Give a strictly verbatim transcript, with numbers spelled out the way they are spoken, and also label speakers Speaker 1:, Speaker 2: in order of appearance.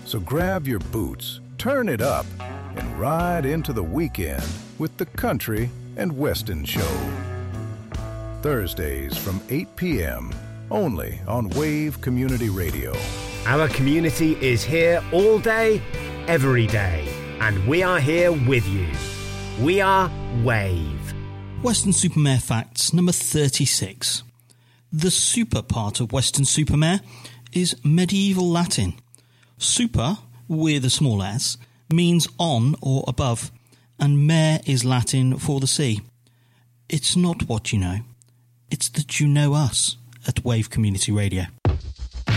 Speaker 1: So grab your boots, turn it up, and ride into the weekend with the Country and Weston Show. Thursdays from eight p.m. only on Wave Community Radio.
Speaker 2: Our community is here all day, every day, and we are here with you. We are Wave.
Speaker 3: Weston-super-Mare Facts number thirty-six. The super part of Weston-super-Mare is medieval Latin. Super, with a small s, means on or above, and mare is Latin for the sea. It's not what you know, it's that you know us at Wave Community Radio.